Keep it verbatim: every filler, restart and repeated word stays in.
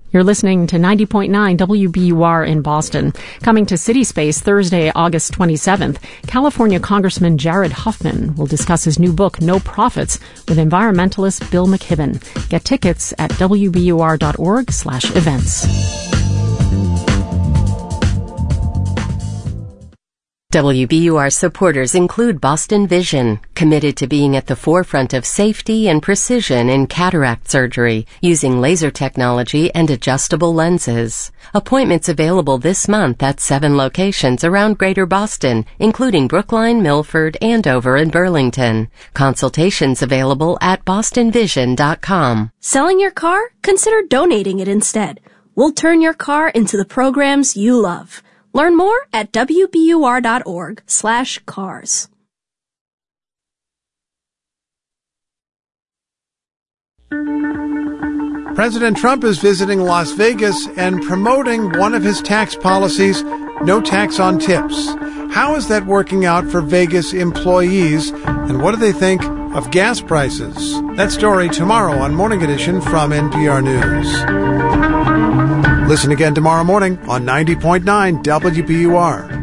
You're listening to ninety point nine W B U R in Boston. Coming to City Space Thursday, August twenty-seventh, California Congressman Jared Huffman will discuss his new book, No Profits, with environmentalist Bill McKibben. Get tickets at W B U R dot org slash events. W B U R supporters include Boston Vision, committed to being at the forefront of safety and precision in cataract surgery using laser technology and adjustable lenses. Appointments available this month at seven locations around Greater Boston, including Brookline, Milford, Andover, and Burlington. Consultations available at boston vision dot com. Selling your car? Consider donating it instead. We'll turn your car into the programs you love. Learn more at W B U R dot org slash cars. President Trump is visiting Las Vegas and promoting one of his tax policies, no tax on tips. How is that working out for Vegas employees, and what do they think of gas prices? That story tomorrow on Morning Edition from N P R News. Listen again tomorrow morning on ninety point nine W B U R.